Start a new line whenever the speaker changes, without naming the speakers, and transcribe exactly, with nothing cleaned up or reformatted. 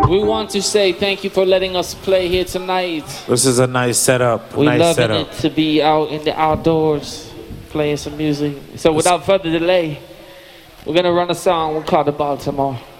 We want to say thank you for letting us play here tonight.
This is a nice setup.
We're
nice
loving
setup.
it to be out in the outdoors, playing some music. So without further delay, we're gonna run a song we call the Baltimore.